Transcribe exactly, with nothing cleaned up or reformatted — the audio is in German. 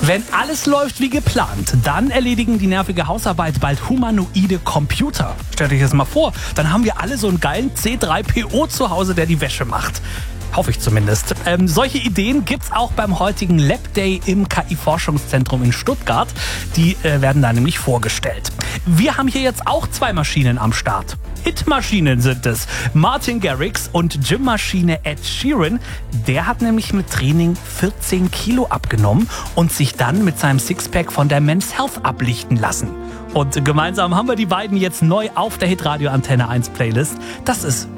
Wenn alles läuft wie geplant, dann erledigen die nervige Hausarbeit bald humanoide Computer. Stellt euch das mal vor, dann haben wir alle so einen geilen C drei P O zu Hause, der die Wäsche macht. Hoffe ich zumindest. Ähm, solche Ideen gibt's auch beim heutigen Lab Day im K I-Forschungszentrum in Stuttgart. Die äh, werden da nämlich vorgestellt. Wir haben hier jetzt auch zwei Maschinen am Start. Hit-Maschinen sind es. Martin Garrix und Gym-Maschine Ed Sheeran. Der hat nämlich mit Training vierzehn Kilo abgenommen und sich dann mit seinem Sixpack von der Men's Health ablichten lassen. Und gemeinsam haben wir die beiden jetzt neu auf der Hitradio Antenne eins Playlist. Das ist